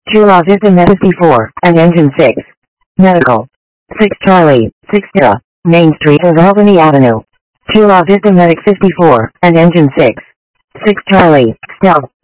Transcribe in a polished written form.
2 La Vista Med 54, and Engine 6. Medical. 6 Charlie, 6 Sierra, Main Street of Albany Avenue. 2 La Vista Medic 54, and Engine 6. 6 Charlie, Stealth.